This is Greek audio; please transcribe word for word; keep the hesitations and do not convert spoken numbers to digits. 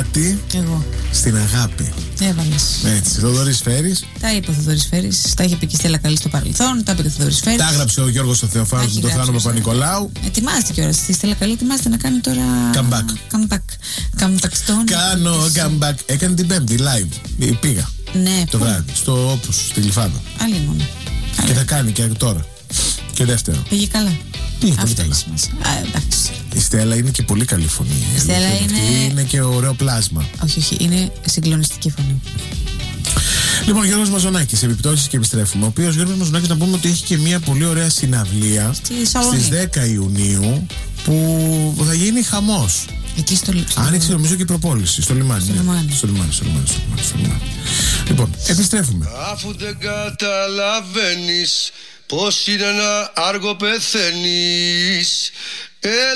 κάτι. Εγώ. Στην αγάπη. Έβαλες. Έτσι. Θοδωρής Φέρης. Τα είπε ο Θοδωρής Φέρης. Τα είχε πει και η Στέλλα Καλή στο παρελθόν. Τα είπε και ο Θοδωρής Φέρης. Τα έγραψε ο Γιώργος ο Θεοφάνος με τον Θάνο Παπα-Νικολάου. Ετοιμάζεται κιόλας. Η Στέλλα Καλή ετοιμάζεται να κάνει τώρα. Comeback. Comeback. Comeback στον. Κάνω comeback. Έκανε την Πέμπτη live. Πήγα. Ναι. Το βράδυ. Στο Όπους, στη Γλυφάδα. Άλλη μόνο. Και θα κάνει και τώρα. Και δεύτερο. Πήγε καλά. Πήγε πολύ Αυτό καλά. Α, εντάξει. Η Στέλλα είναι και πολύ καλή φωνή. Η Στέλλα είναι... είναι και ωραίο πλάσμα. Όχι, όχι, είναι συγκλονιστική φωνή. Λοιπόν, Γιώργος Μαζονάκης, επιπτώσεις και επιστρέφουμε. Ο οποίος Γιώργος Μαζονάκης, να πούμε ότι έχει και μια πολύ ωραία συναυλία στις δέκα Ιουνίου που θα γίνει χαμός. Εκεί στο, στο... Άνοιξε νομίζω και η προπόληση στο λιμάνι. Στο ναι. λιμάνι. Στο λιμάνι, στο λιμάνι, στο λιμάνι, στο λιμάνι. Λοιπόν, επιστρέφουμε. Αφού δεν καταλαβαίνεις πως είναι ένα άργο πεθαίνεις.